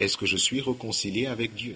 est-ce que je suis réconcilié avec Dieu?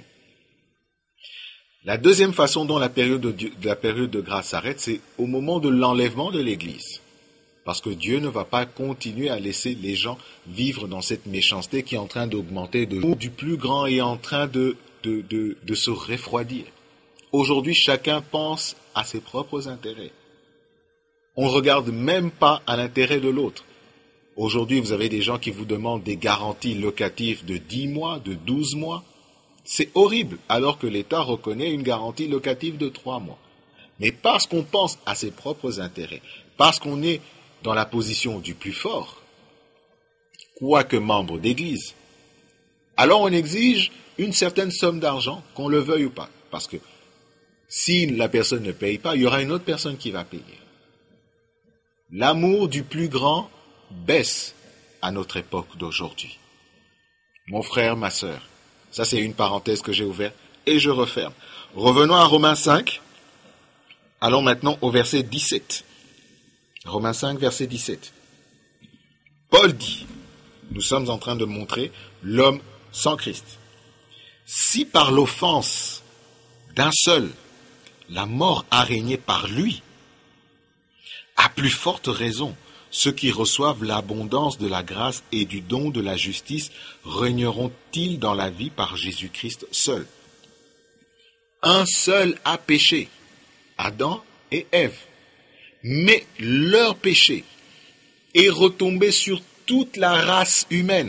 La deuxième façon dont la période de grâce s'arrête, c'est au moment de l'enlèvement de l'Église. Parce que Dieu ne va pas continuer à laisser les gens vivre dans cette méchanceté qui est en train d'augmenter. Du plus grand est en train de se refroidir. Aujourd'hui, chacun pense à ses propres intérêts. On ne regarde même pas à l'intérêt de l'autre. Aujourd'hui, vous avez des gens qui vous demandent des garanties locatives de 10 mois, de 12 mois. C'est horrible, alors que l'État reconnaît une garantie locative de 3 mois. Mais parce qu'on pense à ses propres intérêts, parce qu'on est dans la position du plus fort, quoique membre d'église, alors on exige une certaine somme d'argent, qu'on le veuille ou pas. Parce que si la personne ne paye pas, il y aura une autre personne qui va payer. L'amour du plus grand baisse à notre époque d'aujourd'hui. Mon frère, ma sœur, ça c'est une parenthèse que j'ai ouverte et je referme. Revenons à Romains 5. Allons maintenant au verset 17. Romains 5, verset 17. Paul dit, nous sommes en train de montrer l'homme sans Christ. Si par l'offense d'un seul, la mort a régné par lui, à plus forte raison, ceux qui reçoivent l'abondance de la grâce et du don de la justice régneront-ils dans la vie par Jésus-Christ seul? Un seul a péché, Adam et Ève. Mais leur péché est retombé sur toute la race humaine.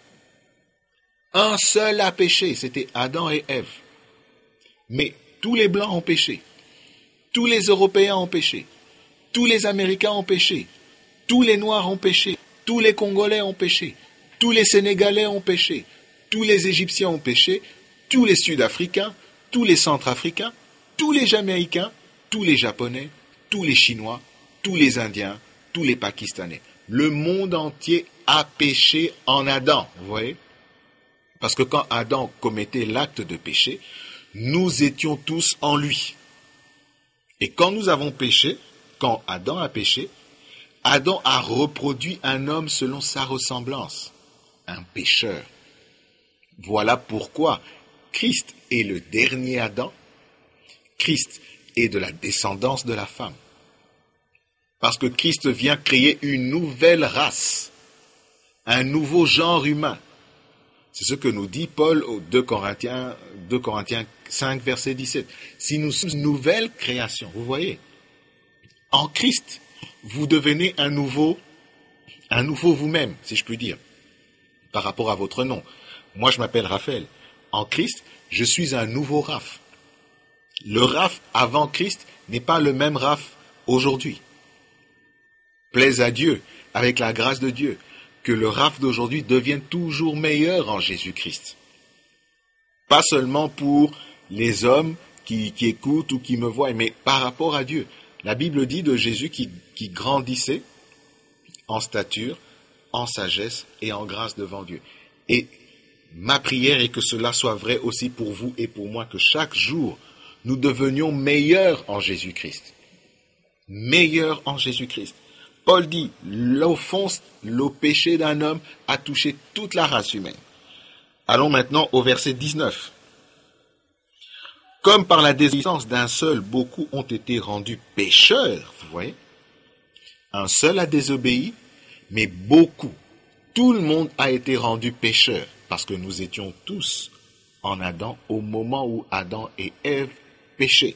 Un seul a péché, c'était Adam et Ève. Mais tous les Blancs ont péché. Tous les Européens ont péché. Tous les Américains ont péché. Tous les Noirs ont péché. Tous les Congolais ont péché. Tous les Sénégalais ont péché. Tous les Égyptiens ont péché. Tous les Sud-Africains. Tous les Centrafricains. Tous les Jamaïcains. Tous les Japonais. Tous les Chinois. Tous les Indiens. Tous les Pakistanais. Le monde entier a péché en Adam. Vous voyez? Parce que quand Adam commettait l'acte de péché, nous étions tous en lui. Et quand nous avons péché, quand Adam a péché, Adam a reproduit un homme selon sa ressemblance, un pécheur. Voilà pourquoi Christ est le dernier Adam, Christ est de la descendance de la femme. Parce que Christ vient créer une nouvelle race, un nouveau genre humain. C'est ce que nous dit Paul au 2 Corinthiens 5, verset 17. Si nous sommes une nouvelle création, vous voyez, en Christ, vous devenez un nouveau vous-même, si je puis dire, par rapport à votre nom. Moi, je m'appelle Raphaël. En Christ, je suis un nouveau Raph. Le Raph avant Christ n'est pas le même Raph aujourd'hui. Plaise à Dieu, avec la grâce de Dieu, que le Raph d'aujourd'hui devienne toujours meilleur en Jésus-Christ. Pas seulement pour les hommes qui écoutent ou qui me voient, mais par rapport à Dieu. La Bible dit de Jésus qui grandissait en stature, en sagesse et en grâce devant Dieu. Et ma prière est que cela soit vrai aussi pour vous et pour moi, que chaque jour, nous devenions meilleurs en Jésus-Christ. Meilleurs en Jésus-Christ. Paul dit, l'offense, le péché d'un homme a touché toute la race humaine. Allons maintenant au verset 19. Comme par la désobéissance d'un seul, beaucoup ont été rendus pécheurs, vous voyez. Un seul a désobéi, mais beaucoup, tout le monde a été rendu pécheur, parce que nous étions tous en Adam au moment où Adam et Ève péchaient.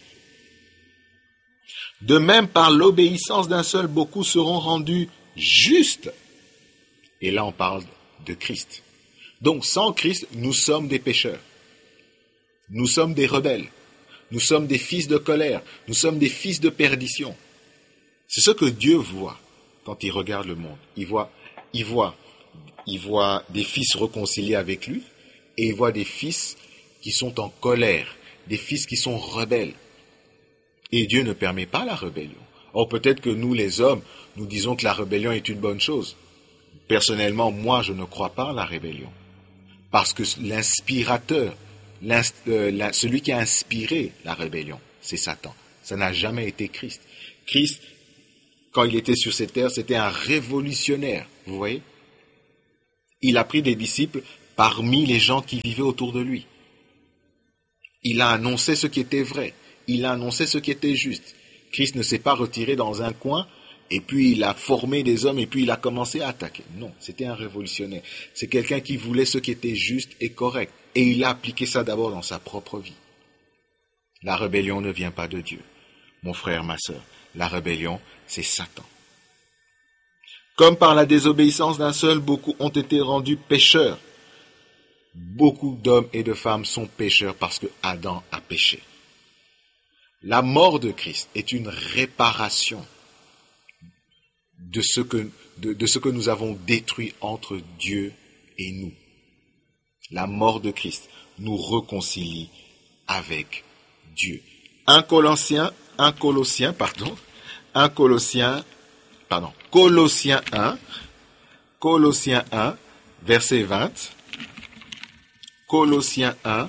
De même, par l'obéissance d'un seul, beaucoup seront rendus justes. Et là, on parle de Christ. Donc, sans Christ, nous sommes des pécheurs. Nous sommes des rebelles. Nous sommes des fils de colère. Nous sommes des fils de perdition. C'est ce que Dieu voit quand il regarde le monde. Il voit des fils réconciliés avec lui et il voit des fils qui sont en colère, des fils qui sont rebelles. Et Dieu ne permet pas la rébellion. Or, peut-être que nous, les hommes, nous disons que la rébellion est une bonne chose. Personnellement, moi, je ne crois pas à la rébellion. Parce que l'inspirateur, celui qui a inspiré la rébellion, c'est Satan. Ça n'a jamais été Christ. Christ, quand il était sur cette terre, c'était un révolutionnaire. Vous voyez? Il a pris des disciples parmi les gens qui vivaient autour de lui. Il a annoncé ce qui était vrai. Il a annoncé ce qui était juste. Christ ne s'est pas retiré dans un coin et puis il a formé des hommes et puis il a commencé à attaquer. Non, c'était un révolutionnaire. C'est quelqu'un qui voulait ce qui était juste et correct. Et il a appliqué ça d'abord dans sa propre vie. La rébellion ne vient pas de Dieu. Mon frère, ma sœur, la rébellion, c'est Satan. Comme par la désobéissance d'un seul, beaucoup ont été rendus pécheurs. Beaucoup d'hommes et de femmes sont pécheurs parce que Adam a péché. La mort de Christ est une réparation de ce que nous avons détruit entre Dieu et nous. La mort de Christ nous réconcilie avec Dieu. 1 Colossiens 1, verset 20. Colossiens 1,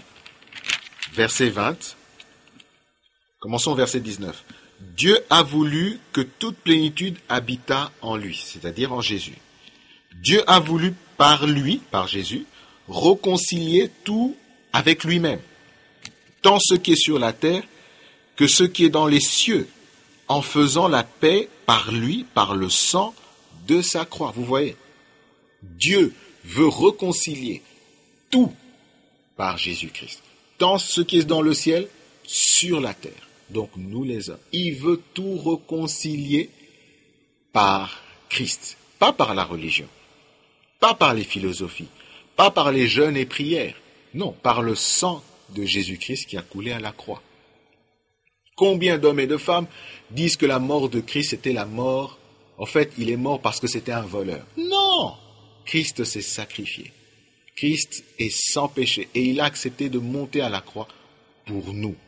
verset 20. Commençons au verset 19. Dieu a voulu que toute plénitude habitât en lui, c'est-à-dire en Jésus. Dieu a voulu par lui, par Jésus, réconcilier tout avec lui-même, tant ce qui est sur la terre que ce qui est dans les cieux, en faisant la paix par lui, par le sang de sa croix. Vous voyez, Dieu veut réconcilier tout par Jésus-Christ, tant ce qui est dans le ciel, sur la terre. Donc nous les hommes, il veut tout réconcilier par Christ, pas par la religion, pas par les philosophies, pas par les jeûnes et prières, non, par le sang de Jésus-Christ qui a coulé à la croix. Combien d'hommes et de femmes disent que la mort de Christ était la mort, en fait il est mort parce que c'était un voleur. Non, Christ s'est sacrifié, Christ est sans péché et il a accepté de monter à la croix pour nous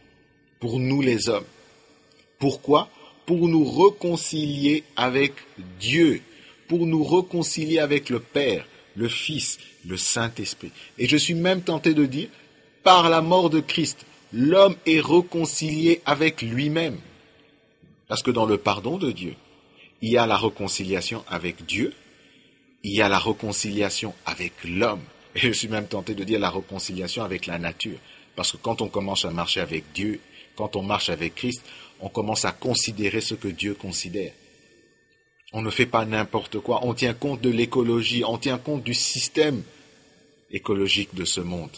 les hommes. Pourquoi? Pour nous réconcilier avec Dieu, pour nous réconcilier avec le Père, le Fils, le Saint-Esprit. Et je suis même tenté de dire, par la mort de Christ, l'homme est réconcilié avec lui-même. Parce que dans le pardon de Dieu, il y a la réconciliation avec Dieu, il y a la réconciliation avec l'homme, et je suis même tenté de dire la réconciliation avec la nature. Parce que quand on commence à marcher avec Dieu, quand on marche avec Christ, on commence à considérer ce que Dieu considère. On ne fait pas n'importe quoi, on tient compte de l'écologie, on tient compte du système écologique de ce monde.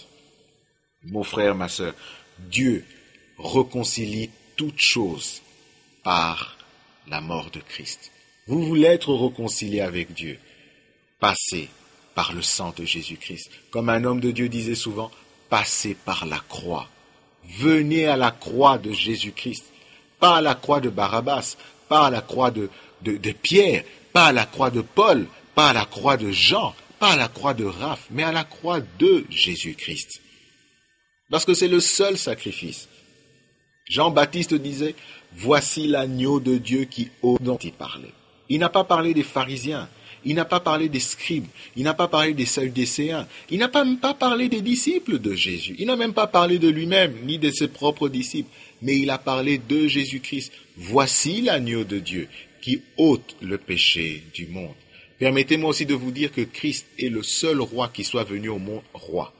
Mon frère, ma sœur, Dieu réconcilie toutes choses par la mort de Christ. Vous voulez être réconcilié avec Dieu, passez par le sang de Jésus-Christ. Comme un homme de Dieu disait souvent, passez par la croix. Venez à la croix de Jésus-Christ, pas à la croix de Barabbas, pas à la croix de Pierre, pas à la croix de Paul, pas à la croix de Jean, pas à la croix de Raph, mais à la croix de Jésus-Christ. Parce que c'est le seul sacrifice. Jean-Baptiste disait, voici l'agneau de Dieu qui ose dont il parlait. Il n'a pas parlé des pharisiens, il n'a pas parlé des scribes, il n'a pas parlé des sadducéens, il n'a même pas parlé des disciples de Jésus, il n'a même pas parlé de lui-même, ni de ses propres disciples, mais il a parlé de Jésus-Christ. Voici l'agneau de Dieu qui ôte le péché du monde. Permettez-moi aussi de vous dire que Christ est le seul roi qui soit venu au monde roi.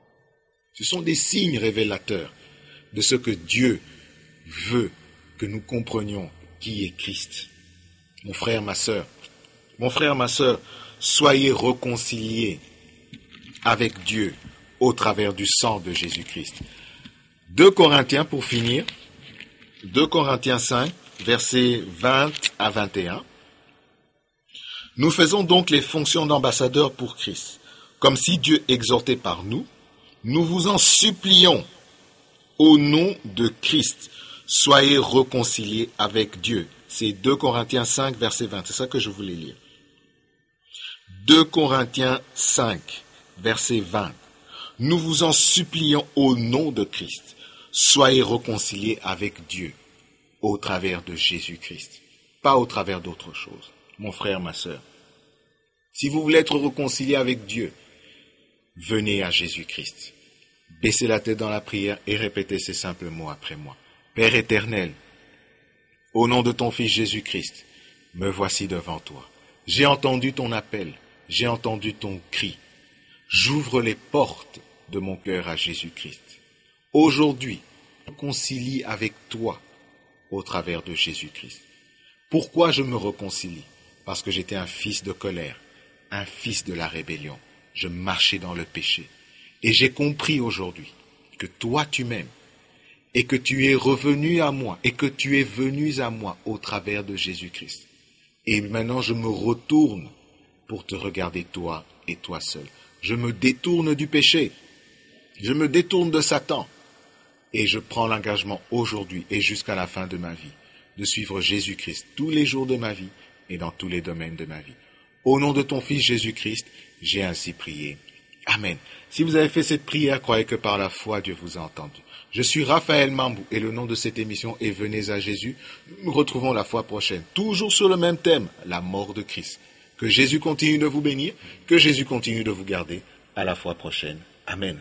Ce sont des signes révélateurs de ce que Dieu veut que nous comprenions qui est Christ. Mon frère, ma sœur, soyez réconciliés avec Dieu au travers du sang de Jésus-Christ. 2 Corinthiens, pour finir, 2 Corinthiens 5, versets 20 à 21. Nous faisons donc les fonctions d'ambassadeurs pour Christ, comme si Dieu exhortait par nous. Nous vous en supplions, au nom de Christ, soyez réconciliés avec Dieu. C'est 2 Corinthiens 5, verset 20. C'est ça que je voulais lire. 2 Corinthiens 5, verset 20. Nous vous en supplions au nom de Christ. Soyez réconciliés avec Dieu au travers de Jésus-Christ, pas au travers d'autre chose. Mon frère, ma sœur, si vous voulez être réconcilié avec Dieu, venez à Jésus-Christ. Baissez la tête dans la prière et répétez ces simples mots après moi. Père éternel, au nom de ton Fils Jésus-Christ, me voici devant toi. J'ai entendu ton appel, j'ai entendu ton cri. J'ouvre les portes de mon cœur à Jésus-Christ. Aujourd'hui, je me réconcilie avec toi au travers de Jésus-Christ. Pourquoi je me réconcilie? Parce que j'étais un fils de colère, un fils de la rébellion. Je marchais dans le péché. Et j'ai compris aujourd'hui que toi tu m'aimes et que tu es revenu à moi et que tu es venu à moi au travers de Jésus-Christ. Et maintenant je me retourne pour te regarder toi et toi seul. Je me détourne du péché. Je me détourne de Satan. Et je prends l'engagement aujourd'hui et jusqu'à la fin de ma vie de suivre Jésus-Christ tous les jours de ma vie et dans tous les domaines de ma vie. Au nom de ton Fils Jésus-Christ, j'ai ainsi prié. Amen. Si vous avez fait cette prière, croyez que par la foi, Dieu vous a entendu. Je suis Raphaël Mambou et le nom de cette émission est Venez à Jésus. Nous nous retrouvons la fois prochaine, toujours sur le même thème, la mort de Christ. Que Jésus continue de vous bénir, que Jésus continue de vous garder. À la fois prochaine. Amen.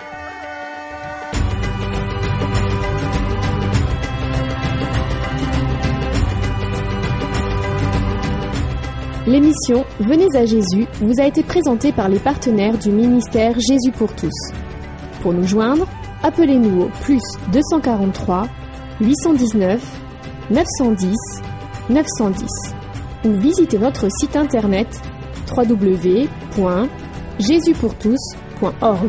L'émission Venez à Jésus vous a été présentée par les partenaires du ministère Jésus pour tous. Pour nous joindre, appelez-nous au plus 243 819 910 910 ou visitez notre site internet www.jesuspourtous.org.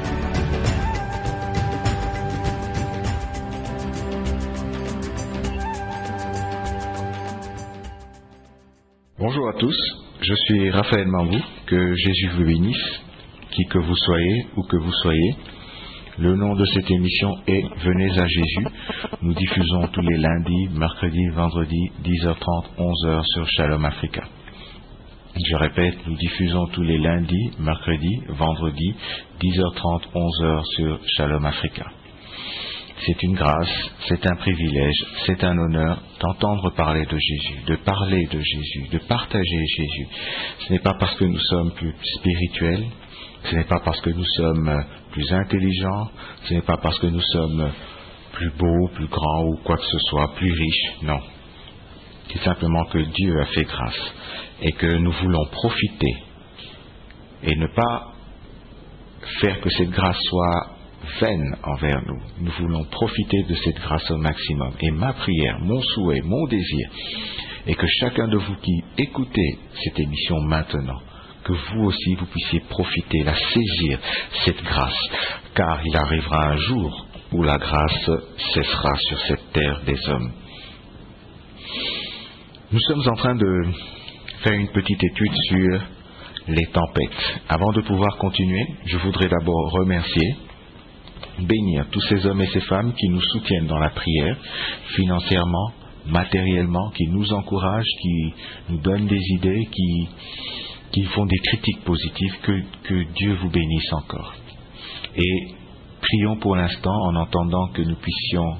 Bonjour à tous, je suis Raphaël Mambou, que Jésus vous bénisse, qui que vous soyez, où que vous soyez. Le nom de cette émission est Venez à Jésus. Nous diffusons tous les lundis, mercredis, vendredis, 10h30, 11h sur Shalom Africa. Je répète, nous diffusons tous les lundis, mercredis, vendredis, 10h30, 11h sur Shalom Africa. C'est une grâce, c'est un privilège, c'est un honneur d'entendre parler de Jésus, de parler de Jésus, de partager Jésus. Ce n'est pas parce que nous sommes plus spirituels, ce n'est pas parce que nous sommes plus intelligents, ce n'est pas parce que nous sommes plus beaux, plus grands ou quoi que ce soit, plus riches, non. C'est simplement que Dieu a fait grâce et que nous voulons profiter et ne pas faire que cette grâce soit vaine envers nous. Nous voulons profiter de cette grâce au maximum. Et ma prière, mon souhait, mon désir est que chacun de vous qui écoutez cette émission maintenant, que vous aussi vous puissiez profiter, la saisir, cette grâce, car il arrivera un jour où la grâce cessera sur cette terre des hommes. Nous sommes en train de faire une petite étude sur les tempêtes. Avant de pouvoir continuer, je voudrais d'abord remercier, bénir tous ces hommes et ces femmes qui nous soutiennent dans la prière, financièrement, matériellement, qui nous encouragent, qui nous donnent des idées, qui font des critiques positives. Que Dieu vous bénisse encore. Et prions pour l'instant en entendant que nous puissions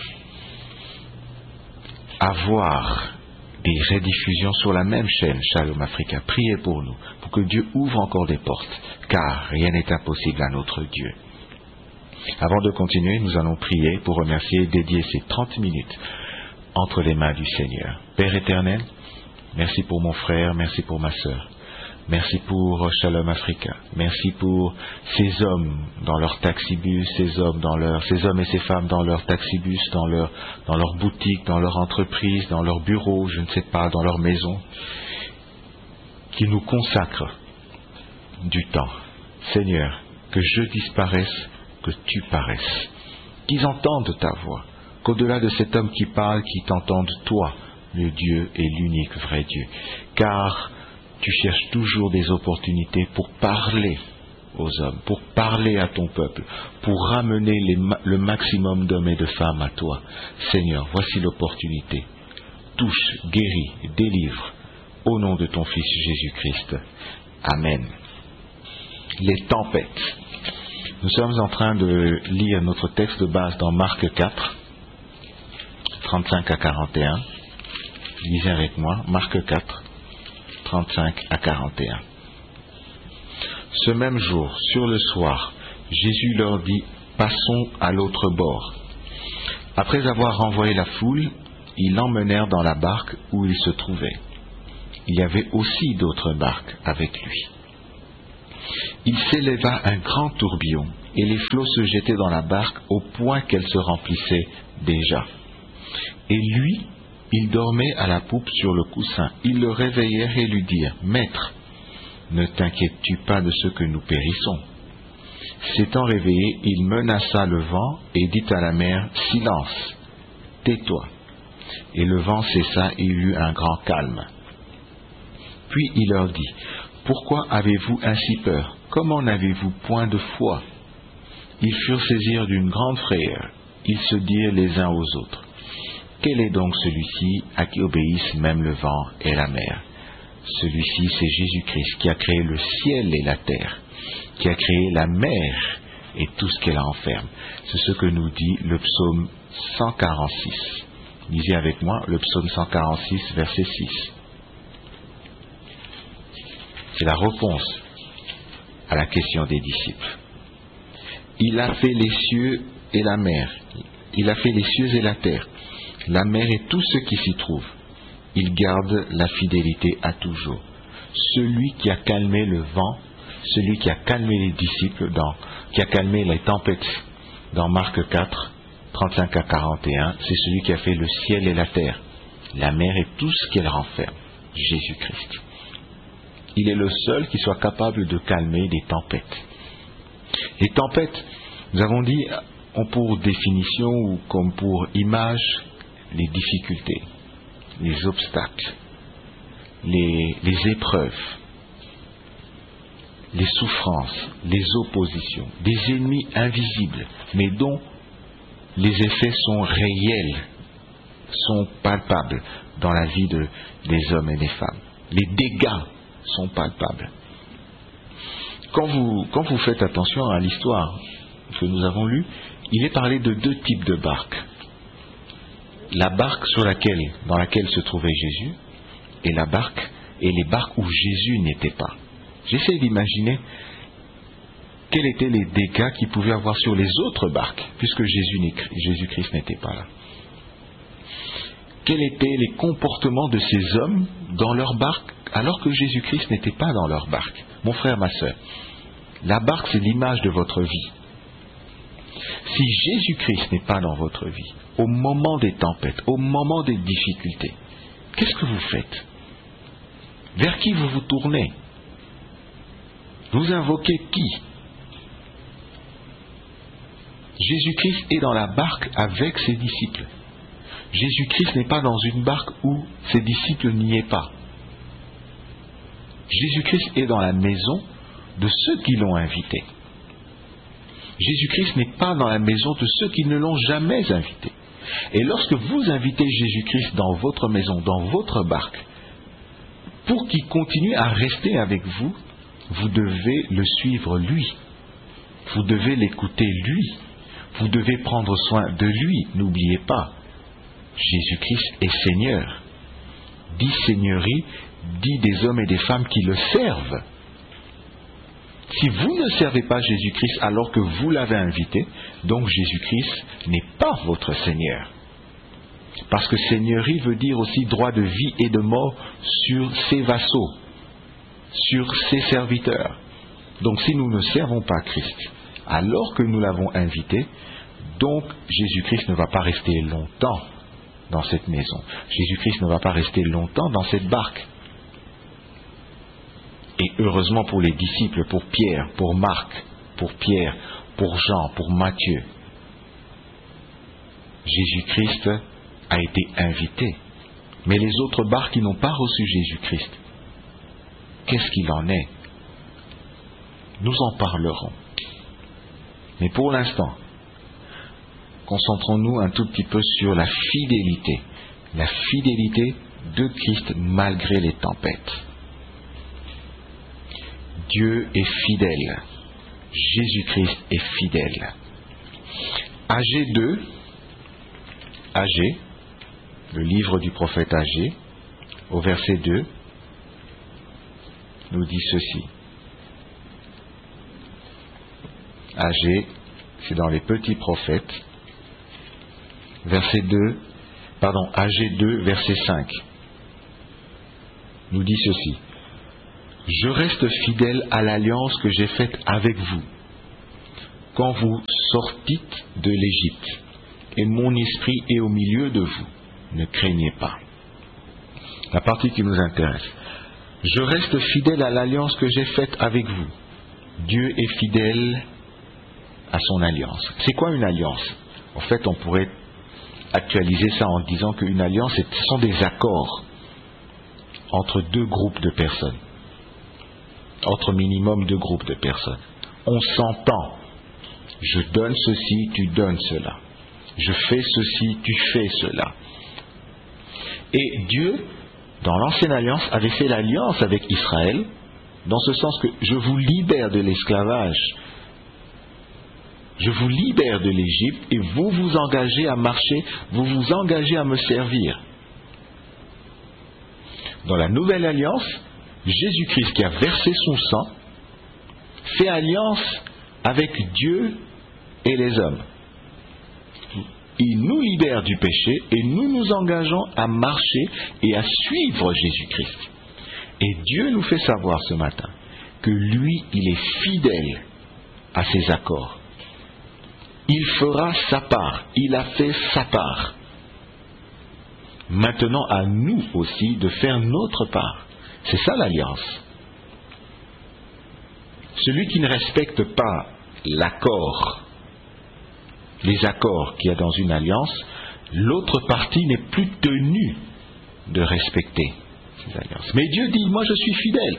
avoir des rediffusions sur la même chaîne, Shalom Africa. Priez pour nous, pour que Dieu ouvre encore des portes, car rien n'est impossible à notre Dieu. Avant de continuer, nous allons prier pour remercier et dédier ces 30 minutes entre les mains du Seigneur. Père éternel, merci pour mon frère, merci pour ma sœur. Merci pour Shalom Africa. Merci pour ces hommes dans leur taxibus, ces hommes et ces femmes dans leur taxibus, dans leur boutique, dans leur entreprise, dans leur bureau, je ne sais pas, dans leur maison, qui nous consacrent du temps. Seigneur, que je disparaisse, que tu paraisses, qu'ils entendent ta voix, qu'au-delà de cet homme qui parle, qu'ils t'entendent toi, le Dieu et l'unique vrai Dieu, car tu cherches toujours des opportunités pour parler aux hommes, pour parler à ton peuple, pour ramener le maximum d'hommes et de femmes à toi. Seigneur, voici l'opportunité. Touche, guéris, délivre, au nom de ton Fils Jésus-Christ. Amen. Les tempêtes. Nous sommes en train de lire notre texte de base dans Marc 4, 35 à 41. Lisez avec moi, Marc 4, 35 à 41. Ce même jour, sur le soir, Jésus leur dit, « Passons à l'autre bord. » Après avoir renvoyé la foule, ils l'emmenèrent dans la barque où il se trouvait. Il y avait aussi d'autres barques avec lui. Il s'éleva un grand tourbillon, et les flots se jetaient dans la barque au point qu'elle se remplissait déjà. Et lui, il dormait à la poupe sur le coussin. Ils le réveillèrent et lui dirent, « Maître, ne t'inquiètes-tu pas de ce que nous périssons ?» S'étant réveillé, il menaça le vent et dit à la mer, « Silence, tais-toi. » Et le vent cessa et il y eut un grand calme. Puis il leur dit, « Pourquoi avez-vous ainsi peur? Comment n'avez-vous point de foi ?» Ils furent saisis d'une grande frayeur. Ils se dirent les uns aux autres, « Quel est donc celui-ci à qui obéissent même le vent et la mer ?» Celui-ci, c'est Jésus-Christ qui a créé le ciel et la terre, qui a créé la mer et tout ce qu'elle enferme. C'est ce que nous dit le psaume 146. Lisez avec moi le psaume 146, verset 6. C'est la réponse à la question des disciples. Il a fait les cieux et la mer. Il a fait les cieux et la terre, la mer et tout ce qui s'y trouve. Il garde la fidélité à toujours. Celui qui a calmé le vent, celui qui a calmé les disciples, qui a calmé les tempêtes dans Marc 4, 35 à 41, c'est celui qui a fait le ciel et la terre, la mer et tout ce qu'elle renferme, Jésus-Christ. Il est le seul qui soit capable de calmer des tempêtes. Les tempêtes, nous avons dit, ont pour définition ou comme pour image les difficultés, les obstacles, les épreuves, les souffrances, les oppositions, des ennemis invisibles, mais dont les effets sont réels, sont palpables dans la vie des hommes et des femmes. Les dégâts sont palpables. Quand vous faites attention à l'histoire que nous avons lue, il est parlé de deux types de barques. La barque dans laquelle se trouvait Jésus, et les barques où Jésus n'était pas. J'essaie d'imaginer quels étaient les dégâts qu'il pouvait avoir sur les autres barques, puisque Jésus-Christ n'était pas là. Quels étaient les comportements de ces hommes dans leur barque, alors que Jésus-Christ n'était pas dans leur barque. Mon frère, ma sœur, la barque, c'est l'image de votre vie. Si Jésus-Christ n'est pas dans votre vie, au moment des tempêtes, au moment des difficultés, qu'est-ce que vous faites? Vers qui vous vous tournez? Vous invoquez qui? Jésus-Christ est dans la barque avec ses disciples. Jésus-Christ n'est pas dans une barque où ses disciples n'y est pas. Jésus-Christ est dans la maison de ceux qui l'ont invité. Jésus-Christ n'est pas dans la maison de ceux qui ne l'ont jamais invité. Et lorsque vous invitez Jésus-Christ dans votre maison, dans votre barque, pour qu'il continue à rester avec vous, vous devez le suivre lui. Vous devez l'écouter lui. Vous devez prendre soin de lui. N'oubliez pas, Jésus-Christ est Seigneur. Dit Seigneurie, dit des hommes et des femmes qui le servent. Si vous ne servez pas Jésus-Christ alors que vous l'avez invité, donc Jésus-Christ n'est pas votre Seigneur. Parce que Seigneurie veut dire aussi droit de vie et de mort sur ses vassaux, sur ses serviteurs. Donc si nous ne servons pas Christ alors que nous l'avons invité, donc Jésus-Christ ne va pas rester longtemps dans cette maison. Jésus-Christ ne va pas rester longtemps dans cette barque. Et heureusement pour les disciples, pour Pierre, pour Marc, pour Pierre, pour Jean, pour Matthieu, Jésus-Christ a été invité. Mais les autres barques qui n'ont pas reçu Jésus-Christ, qu'est-ce qu'il en est? Nous en parlerons. Mais pour l'instant, concentrons-nous un tout petit peu sur la fidélité de Christ malgré les tempêtes. Dieu est fidèle. Jésus-Christ est fidèle. Agée, le livre du prophète Agée, au verset 2, nous dit ceci. Agée, c'est dans les petits prophètes, Agée 2, verset 5, nous dit ceci. Je reste fidèle à l'alliance que j'ai faite avec vous quand vous sortîtes de l'Égypte, et mon esprit est au milieu de vous. Ne craignez pas. La partie qui nous intéresse. Je reste fidèle à l'alliance que j'ai faite avec vous. Dieu est fidèle à son alliance. C'est quoi une alliance? En fait, on pourrait actualiser ça en disant qu'une alliance, ce sont des accords entre deux groupes de personnes. Entre minimum deux groupes de personnes. On s'entend. Je donne ceci, tu donnes cela. Je fais ceci, tu fais cela. Et Dieu, dans l'ancienne alliance, avait fait l'alliance avec Israël, dans ce sens que je vous libère de l'esclavage, je vous libère de l'Égypte, et vous vous engagez à marcher, vous vous engagez à me servir. Dans la nouvelle alliance, Jésus-Christ qui a versé son sang, fait alliance avec Dieu et les hommes. Il nous libère du péché et nous nous engageons à marcher et à suivre Jésus-Christ. Et Dieu nous fait savoir ce matin que lui, il est fidèle à ses accords. Il fera sa part, il a fait sa part. Maintenant, à nous aussi de faire notre part. C'est ça l'alliance. Celui qui ne respecte pas l'accord, les accords qu'il y a dans une alliance, l'autre partie n'est plus tenue de respecter ces alliances. Mais Dieu dit, moi je suis fidèle.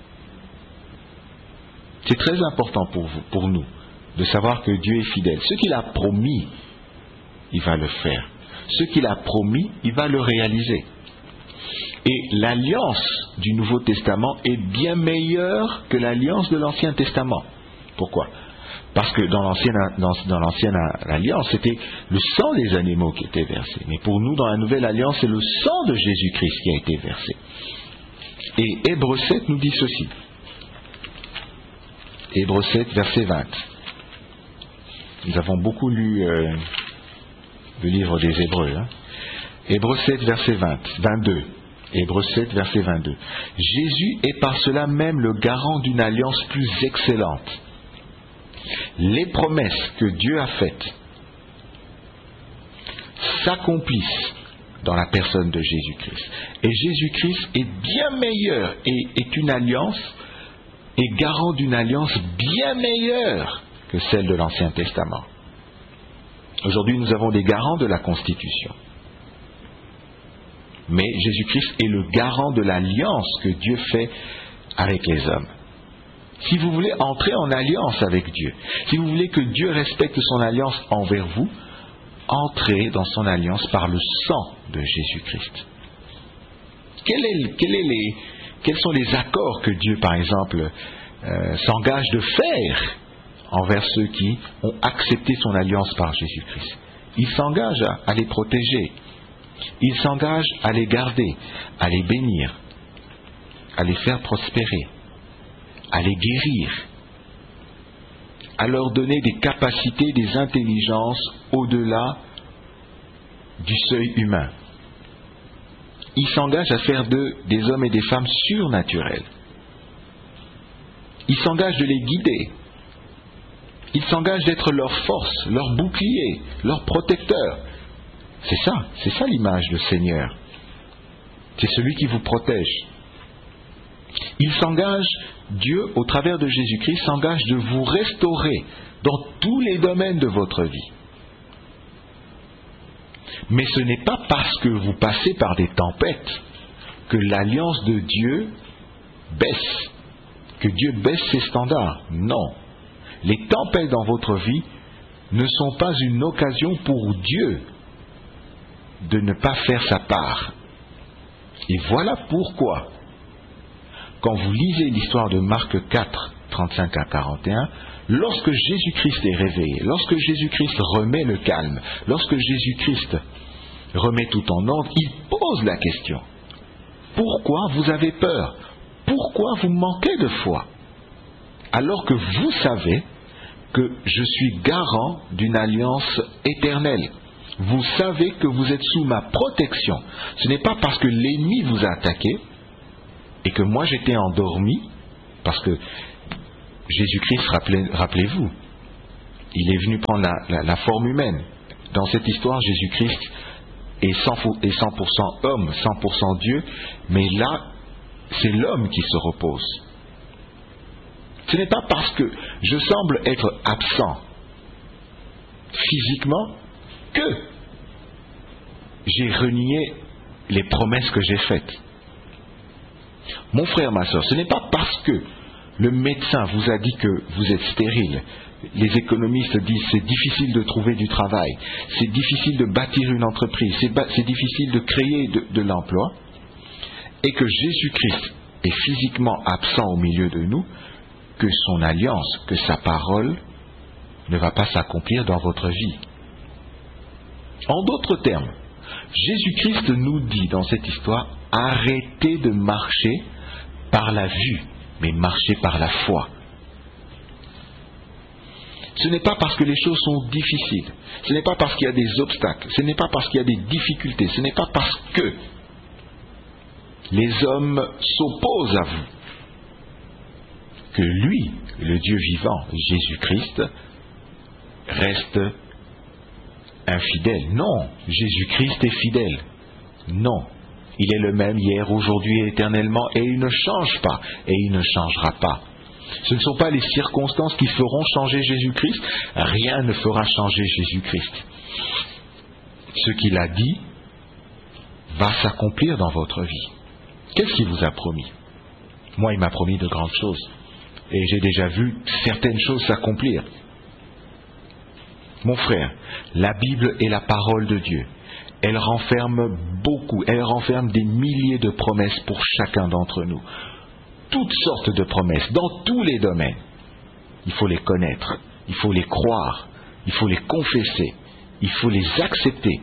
C'est très important pour vous, pour nous, de savoir que Dieu est fidèle. Ce qu'il a promis, il va le faire. Ce qu'il a promis, il va le réaliser. Et l'alliance du Nouveau Testament est bien meilleure que l'alliance de l'Ancien Testament. Pourquoi ? Parce que dans l'ancienne alliance, c'était le sang des animaux qui était versé. Mais pour nous, dans la nouvelle alliance, c'est le sang de Jésus-Christ qui a été versé. Et Hébreux 7 nous dit ceci. Hébreux 7, verset 20. Nous avons beaucoup lu le livre des Hébreux. Hébreux 7, verset 22. Hébreux 7, verset 22. Jésus est par cela même le garant d'une alliance plus excellente. Les promesses que Dieu a faites s'accomplissent dans la personne de Jésus-Christ. Et Jésus-Christ est bien meilleur et est une alliance, est garant d'une alliance bien meilleure que celle de l'Ancien Testament. Aujourd'hui, nous avons des garants de la Constitution. Mais Jésus-Christ est le garant de l'alliance que Dieu fait avec les hommes. Si vous voulez entrer en alliance avec Dieu, si vous voulez que Dieu respecte son alliance envers vous, entrez dans son alliance par le sang de Jésus-Christ. Quels sont les accords que Dieu, par exemple, s'engage de faire envers ceux qui ont accepté son alliance par Jésus-Christ? Il s'engage à les protéger. Il s'engage à les garder, à les bénir, à les faire prospérer, à les guérir, à leur donner des capacités, des intelligences au-delà du seuil humain. Il s'engage à faire d'eux des hommes et des femmes surnaturels. Il s'engage de les guider. Il s'engage d'être leur force, leur bouclier, leur protecteur. C'est ça l'image du Seigneur. C'est celui qui vous protège. Il s'engage, Dieu, au travers de Jésus-Christ, s'engage de vous restaurer dans tous les domaines de votre vie. Mais ce n'est pas parce que vous passez par des tempêtes que l'alliance de Dieu baisse, que Dieu baisse ses standards. Non. Les tempêtes dans votre vie ne sont pas une occasion pour Dieu de ne pas faire sa part. Et voilà pourquoi, quand vous lisez l'histoire de Marc 4, 35 à 41, lorsque Jésus-Christ est réveillé, lorsque Jésus-Christ remet le calme, lorsque Jésus-Christ remet tout en ordre, il pose la question. Pourquoi vous avez peur? Pourquoi vous manquez de foi? Alors que vous savez que je suis garant d'une alliance éternelle. Vous savez que vous êtes sous ma protection. Ce n'est pas parce que l'ennemi vous a attaqué et que moi j'étais endormi Parce que Jésus-Christ, rappelez-vous, il est venu prendre la forme humaine. Dans cette histoire, Jésus-Christ est 100% homme, 100% Dieu, mais là, c'est l'homme qui se repose. Ce n'est pas parce que je semble être absent physiquement que j'ai renié les promesses que j'ai faites. Mon frère, ma soeur, ce n'est pas parce que le médecin vous a dit que vous êtes stérile. Les économistes disent c'est difficile de trouver du travail, c'est difficile de bâtir une entreprise, c'est difficile de créer de l'emploi, et que Jésus-Christ est physiquement absent au milieu de nous, que son alliance, que sa parole ne va pas s'accomplir dans votre vie. En d'autres termes, Jésus-Christ nous dit dans cette histoire, arrêtez de marcher par la vue, mais marchez par la foi. Ce n'est pas parce que les choses sont difficiles, ce n'est pas parce qu'il y a des obstacles, ce n'est pas parce qu'il y a des difficultés, ce n'est pas parce que les hommes s'opposent à vous que lui, le Dieu vivant, Jésus-Christ, reste infidèle. Non, Jésus-Christ est fidèle. Non, il est le même hier, aujourd'hui et éternellement, et il ne change pas, et il ne changera pas. Ce ne sont pas les circonstances qui feront changer Jésus-Christ, rien ne fera changer Jésus-Christ. Ce qu'il a dit va s'accomplir dans votre vie. Qu'est-ce qu'il vous a promis? Moi, il m'a promis de grandes choses, et j'ai déjà vu certaines choses s'accomplir. Mon frère, la Bible est la parole de Dieu. Elle renferme beaucoup, elle renferme des milliers de promesses pour chacun d'entre nous. Toutes sortes de promesses, dans tous les domaines. Il faut les connaître, il faut les croire, il faut les confesser, il faut les accepter.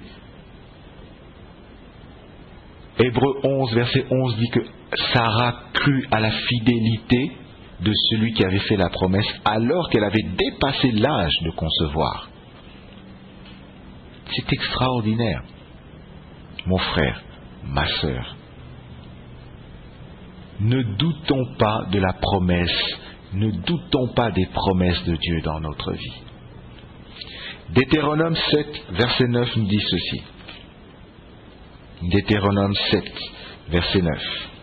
Hébreux 11, verset 11 dit que Sarah crut à la fidélité de celui qui avait fait la promesse alors qu'elle avait dépassé l'âge de concevoir. C'est extraordinaire. Mon frère, ma sœur, ne doutons pas de la promesse, ne doutons pas des promesses de Dieu dans notre vie. Deutéronome 7, verset 9 nous dit ceci. Deutéronome 7, verset 9.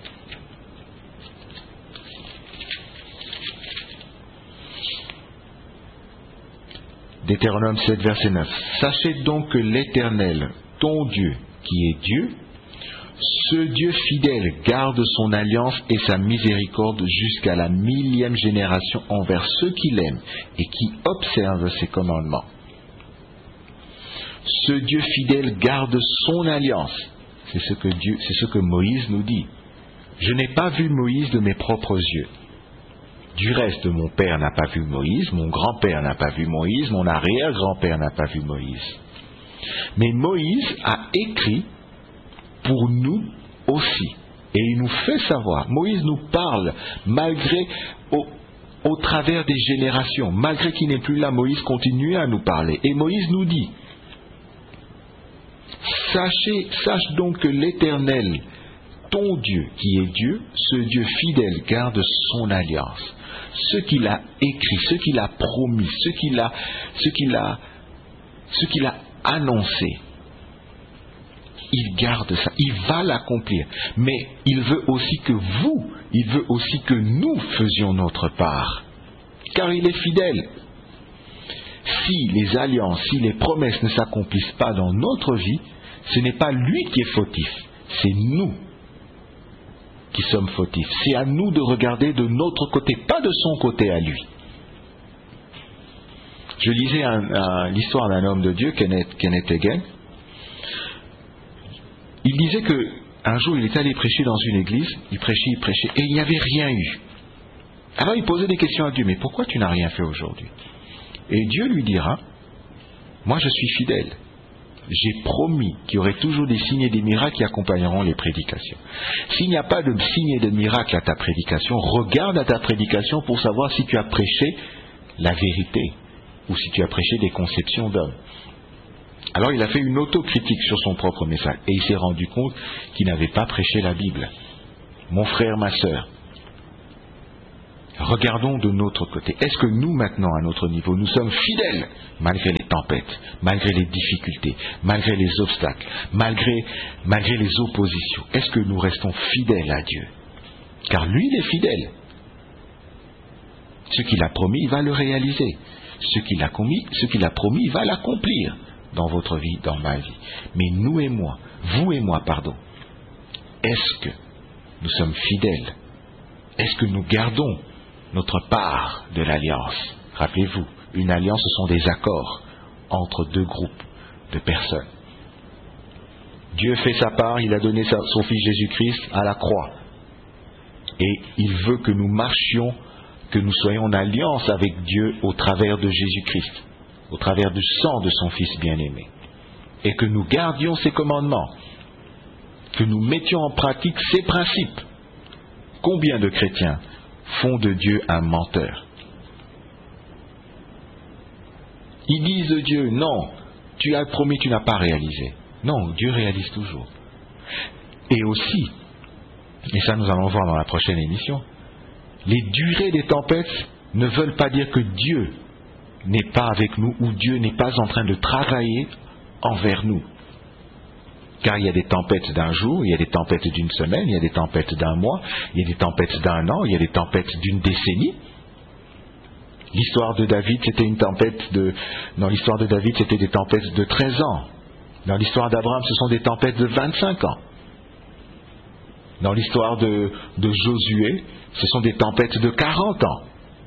Deutéronome 7, verset 9. Sachez donc que l'Éternel, ton Dieu, qui est Dieu, ce Dieu fidèle garde son alliance et sa miséricorde jusqu'à la 1000e génération envers ceux qui l'aiment et qui observent ses commandements. Ce Dieu fidèle garde son alliance. C'est ce que Moïse nous dit. Je n'ai pas vu Moïse de mes propres yeux. Du reste, mon père n'a pas vu Moïse, mon grand-père n'a pas vu Moïse, mon arrière-grand-père n'a pas vu Moïse. Mais Moïse a écrit pour nous aussi. Et il nous fait savoir. Moïse nous parle malgré, au travers des générations. Malgré qu'il n'est plus là, Moïse continue à nous parler. Et Moïse nous dit, sache donc que l'Éternel, ton Dieu, qui est Dieu, ce Dieu fidèle, garde son alliance. Ce qu'il a écrit, ce qu'il a promis, ce qu'il a annoncé. Il garde ça, il va l'accomplir. Mais il veut aussi que nous faisions notre part. Car il est fidèle. Si les alliances, si les promesses ne s'accomplissent pas dans notre vie, ce n'est pas lui qui est fautif, c'est nous qui sommes fautifs. C'est à nous de regarder de notre côté, pas de son côté à lui. Je lisais l'histoire d'un homme de Dieu, Kenneth Hagin. Il disait qu'un jour, il est allé prêcher dans une église, il prêchait, et il n'y avait rien eu. Alors il posait des questions à Dieu, mais pourquoi tu n'as rien fait aujourd'hui? Et Dieu lui dira, moi je suis fidèle. J'ai promis qu'il y aurait toujours des signes et des miracles qui accompagneront les prédications. S'il n'y a pas de signes et de miracles à ta prédication, regarde à ta prédication pour savoir si tu as prêché la vérité ou si tu as prêché des conceptions d'hommes. Alors il a fait une autocritique sur son propre message et il s'est rendu compte qu'il n'avait pas prêché la Bible. Mon frère, ma sœur, Regardons de notre côté. Est-ce que nous, maintenant, à notre niveau, nous sommes fidèles, malgré les tempêtes, malgré les difficultés, malgré les obstacles, malgré les oppositions? Est-ce que nous restons fidèles à Dieu? Car lui, il est fidèle. Ce qu'il a promis, il va le réaliser. Ce qu'il a promis, il va l'accomplir dans votre vie, dans ma vie. Mais vous et moi, est-ce que nous sommes fidèles? Est-ce que nous gardons notre part de l'alliance? Rappelez-vous, une alliance, ce sont des accords entre deux groupes de personnes. Dieu fait sa part, il a donné son Fils Jésus-Christ à la croix. Et il veut que nous marchions, que nous soyons en alliance avec Dieu au travers de Jésus-Christ, au travers du sang de son Fils bien-aimé. Et que nous gardions ses commandements, que nous mettions en pratique ses principes. Combien de chrétiens font de Dieu un menteur? Ils disent de Dieu, non, tu as promis, tu n'as pas réalisé. Non, Dieu réalise toujours. Et aussi, et ça nous allons voir dans la prochaine émission, les durées des tempêtes ne veulent pas dire que Dieu n'est pas avec nous ou Dieu n'est pas en train de travailler envers nous. Car il y a des tempêtes d'un jour, il y a des tempêtes d'une semaine, il y a des tempêtes d'un mois, il y a des tempêtes d'un an, il y a des tempêtes d'une décennie. L'histoire de David, c'était une tempête dans l'histoire de David, c'était des tempêtes de 13 ans. Dans l'histoire d'Abraham, ce sont des tempêtes de 25 ans. Dans l'histoire de Josué, ce sont des tempêtes de 40 ans.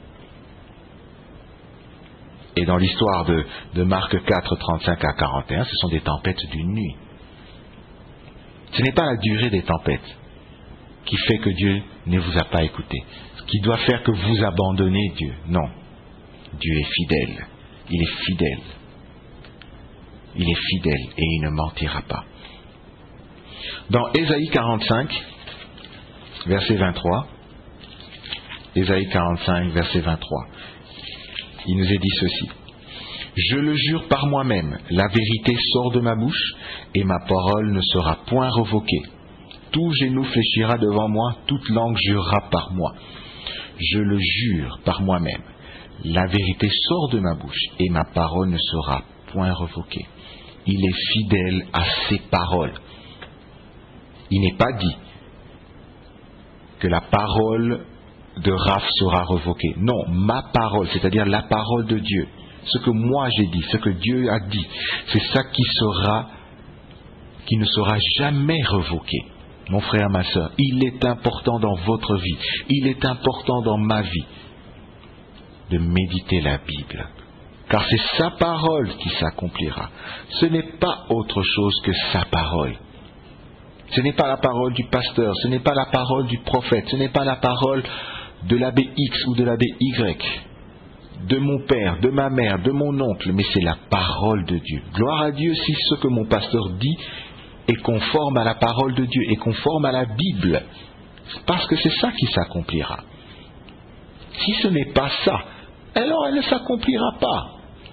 Et dans l'histoire de Marc 4, 35 à 41, ce sont des tempêtes d'une nuit. Ce n'est pas la durée des tempêtes qui fait que Dieu ne vous a pas écouté, qui doit faire que vous abandonnez Dieu. Non. Dieu est fidèle. Il est fidèle. Il est fidèle et il ne mentira pas. Dans Ésaïe 45, verset 23, Ésaïe 45, verset 23, il nous est dit ceci. Je le jure par moi-même, la vérité sort de ma bouche, et ma parole ne sera point revoquée. Tout genou fléchira devant moi, toute langue jurera par moi. Je le jure par moi-même, la vérité sort de ma bouche, et ma parole ne sera point revoquée. Il est fidèle à ses paroles. Il n'est pas dit que la parole de Raph sera revoquée. Non, ma parole, c'est-à-dire la parole de Dieu. Ce que moi j'ai dit, ce que Dieu a dit, c'est ça qui ne sera jamais revoqué. Mon frère, ma soeur, il est important dans votre vie, il est important dans ma vie de méditer la Bible. Car c'est sa parole qui s'accomplira. Ce n'est pas autre chose que sa parole. Ce n'est pas la parole du pasteur, ce n'est pas la parole du prophète, ce n'est pas la parole de l'abbé X ou de l'abbé Y, de mon père, de ma mère, de mon oncle, mais c'est la parole de Dieu. Gloire à Dieu si ce que mon pasteur dit est conforme à la parole de Dieu, est conforme à la Bible, parce que c'est ça qui s'accomplira. Si ce n'est pas ça, alors elle ne s'accomplira pas.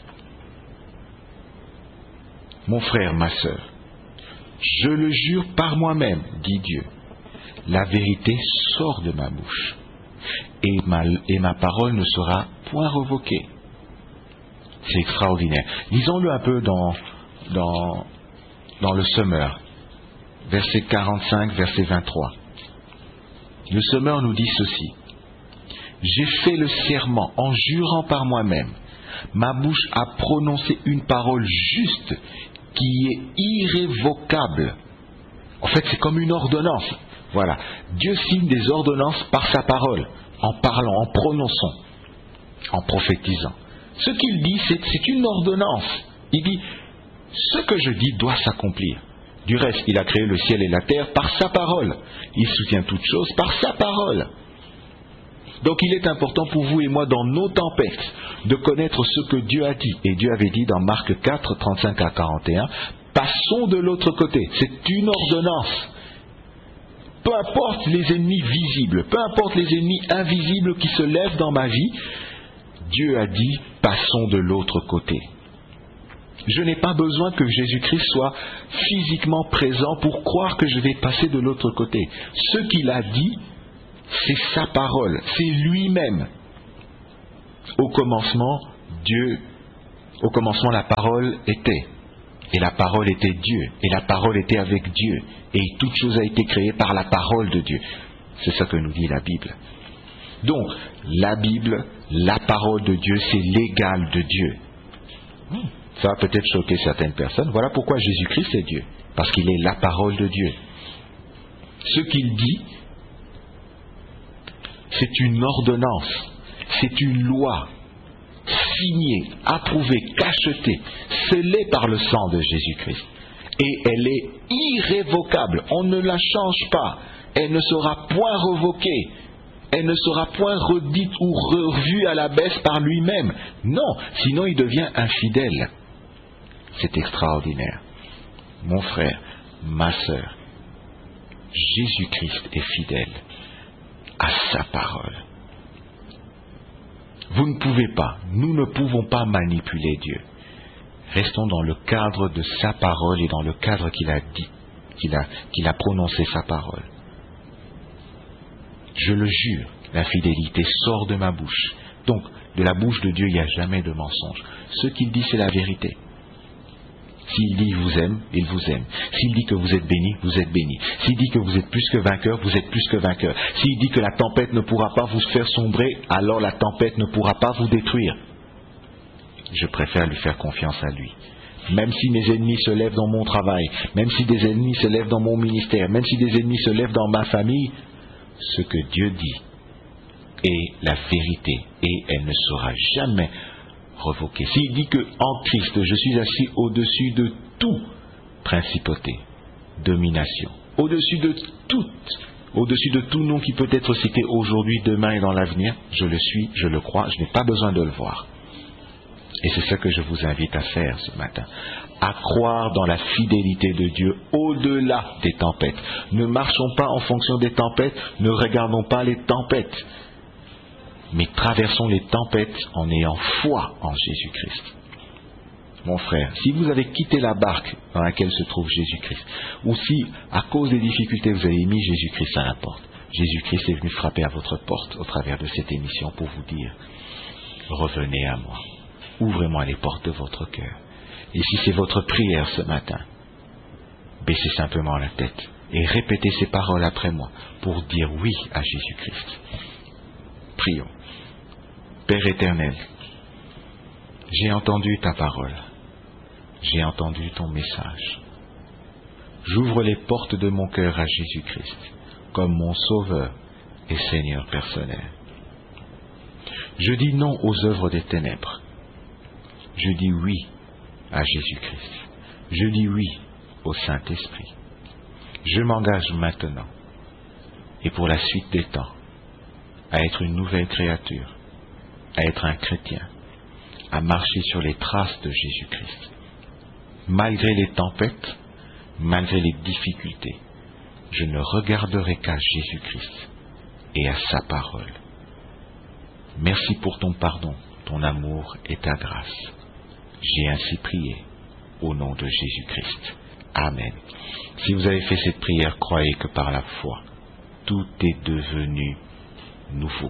Mon frère, ma sœur, je le jure par moi-même, dit Dieu, la vérité sort de ma bouche, et ma parole ne sera point revoquée. C'est extraordinaire. Lisons-le un peu dans le Sommeur, verset 45, verset 23. Le Sommeur nous dit ceci. J'ai fait le serment en jurant par moi-même. Ma bouche a prononcé une parole juste qui est irrévocable. En fait, c'est comme une ordonnance. Voilà. Dieu signe des ordonnances par sa parole, en parlant, en prononçant, en prophétisant. Ce qu'il dit, c'est une ordonnance. Il dit, ce que je dis doit s'accomplir. Du reste, il a créé le ciel et la terre par sa parole. Il soutient toutes choses par sa parole. Donc il est important pour vous et moi dans nos tempêtes de connaître ce que Dieu a dit. Et Dieu avait dit dans Marc 4, 35 à 41, passons de l'autre côté. C'est une ordonnance. Peu importe les ennemis visibles, peu importe les ennemis invisibles qui se lèvent dans ma vie, Dieu a dit, passons de l'autre côté. Je n'ai pas besoin que Jésus-Christ soit physiquement présent pour croire que je vais passer de l'autre côté. Ce qu'il a dit C'est sa parole, c'est lui-même. Au commencement, la parole était. Et la parole était Dieu. Et la parole était avec Dieu. Et toute chose a été créée par la parole de Dieu. C'est ça que nous dit la Bible. Donc, la Bible, la parole de Dieu, c'est l'égal de Dieu. Ça va peut-être choquer certaines personnes. Voilà pourquoi Jésus-Christ est Dieu. Parce qu'il est la parole de Dieu. Ce qu'il dit, c'est une ordonnance, c'est une loi, signée, approuvée, cachetée, scellée par le sang de Jésus-Christ. Et elle est irrévocable, on ne la change pas, elle ne sera point révoquée, elle ne sera point redite ou revue à la baisse par lui-même. Non, sinon il devient infidèle. C'est extraordinaire. Mon frère, ma sœur, Jésus-Christ est fidèle à sa parole. Vous ne pouvez pas, nous ne pouvons pas manipuler Dieu. Restons dans le cadre de sa parole et dans le cadre qu'il a dit, qu'il a prononcé sa parole. Je le jure, la fidélité sort de ma bouche. Donc, de la bouche de Dieu, il n'y a jamais de mensonge. Ce qu'il dit, c'est la vérité. S'il dit il vous aime, il vous aime. S'il dit que vous êtes béni, vous êtes béni. S'il dit que vous êtes plus que vainqueur, vous êtes plus que vainqueur. S'il dit que la tempête ne pourra pas vous faire sombrer, alors la tempête ne pourra pas vous détruire. Je préfère lui faire confiance à lui. Même si mes ennemis se lèvent dans mon travail, même si des ennemis se lèvent dans mon ministère, même si des ennemis se lèvent dans ma famille, ce que Dieu dit est la vérité et elle ne sera jamais revoquée. S'il dit que en Christ je suis assis au-dessus de toute principauté, domination, au-dessus de tout nom qui peut être cité aujourd'hui, demain et dans l'avenir, je le suis, je le crois, je n'ai pas besoin de le voir. Et c'est ce que je vous invite à faire ce matin, à croire dans la fidélité de Dieu au-delà des tempêtes. Ne marchons pas en fonction des tempêtes, ne regardons pas les tempêtes, mais traversons les tempêtes en ayant foi en Jésus-Christ. Mon frère, si vous avez quitté la barque dans laquelle se trouve Jésus-Christ, ou si, à cause des difficultés, vous avez mis Jésus-Christ à la porte, Jésus-Christ est venu frapper à votre porte au travers de cette émission pour vous dire « Revenez à moi, ouvrez-moi les portes de votre cœur. » Et si c'est votre prière ce matin, baissez simplement la tête et répétez ces paroles après moi pour dire oui à Jésus-Christ. Prions. Père éternel, j'ai entendu ta parole, j'ai entendu ton message. J'ouvre les portes de mon cœur à Jésus-Christ comme mon Sauveur et Seigneur personnel. Je dis non aux œuvres des ténèbres. Je dis oui à Jésus-Christ. Je dis oui au Saint-Esprit. Je m'engage maintenant et pour la suite des temps à être une nouvelle créature, à être un chrétien, à marcher sur les traces de Jésus-Christ. Malgré les tempêtes, malgré les difficultés, je ne regarderai qu'à Jésus-Christ et à sa parole. Merci pour ton pardon, ton amour et ta grâce. J'ai ainsi prié au nom de Jésus-Christ. Amen. Si vous avez fait cette prière, croyez que par la foi, tout est devenu nouveau.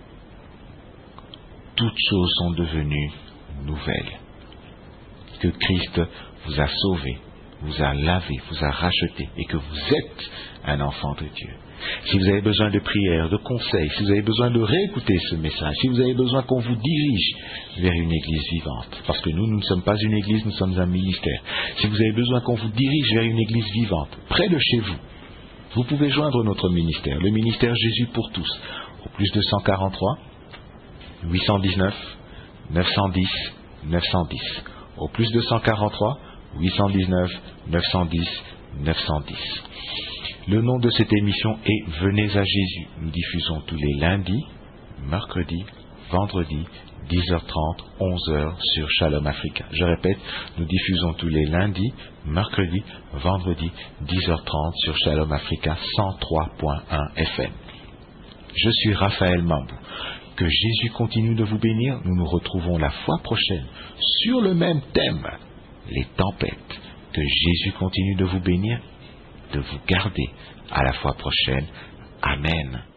Toutes choses sont devenues nouvelles. Que Christ vous a sauvé, vous a lavé, vous a racheté et que vous êtes un enfant de Dieu. Si vous avez besoin de prières, de conseils, si vous avez besoin de réécouter ce message, si vous avez besoin qu'on vous dirige vers une église vivante, parce que nous ne sommes pas une église, nous sommes un ministère. Si vous avez besoin qu'on vous dirige vers une église vivante, près de chez vous, vous pouvez joindre notre ministère, le ministère Jésus pour tous, au plus 243 819 910 910, au plus 243 819 910 910. Le nom de cette émission est Venez à Jésus. Nous diffusons tous les lundis, mercredis, vendredis, 10h30, 11h sur Shalom Africa. Je répète, nous diffusons tous les lundis, mercredis, vendredis, 10h30 sur Shalom Africa 103.1 FM. Je suis Raphaël Mambou. Que Jésus continue de vous bénir. Nous nous retrouvons la fois prochaine sur le même thème, les tempêtes. Que Jésus continue de vous bénir, de vous garder. À la fois prochaine. Amen.